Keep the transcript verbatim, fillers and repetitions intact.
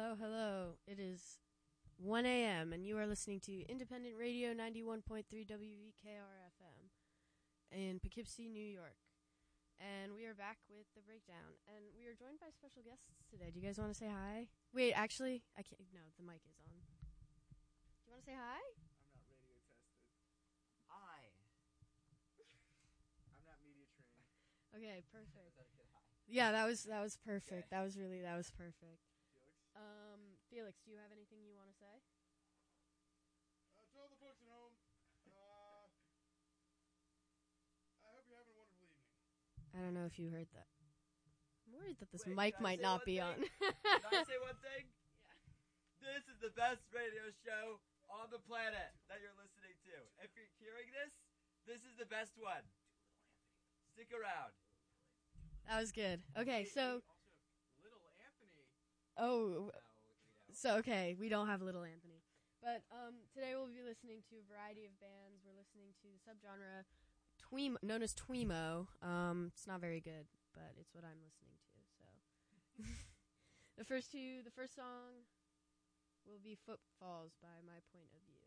Hello, hello. It is one a.m. and you are listening to Independent Radio ninety-one point three W V K R F M in Poughkeepsie, New York. And we are back with the breakdown. And we are joined by special guests today. Do you guys want to say hi? Wait, actually, I can't. No, the mic is on. Do you want to say hi? I'm not radio tested. Hi. I'm not media trained. Okay, perfect. That a good hi? Yeah, that was that was perfect. Okay. That was really that was perfect. Felix? Um, Felix, do you have anything you want to say? Uh, to all the folks at home, uh, I hope you're having a wonderful evening. I don't know if you heard that. I'm worried that this Wait, mic can I might say not one be thing? on. Can I say one thing? Yeah. This is the best radio show on the planet that you're listening to. If you're hearing this, this is the best one. Stick around. That was good. Okay, so Also, Little Anthony. oh, No, we don't. so okay, we don't have Little Anthony, but um, today we'll be listening to a variety of bands. We're listening to the subgenre tweem, known as tweemo. Um, it's not very good, but it's what I'm listening to. So the first two, the first song will be "Footfalls" by My Point of View.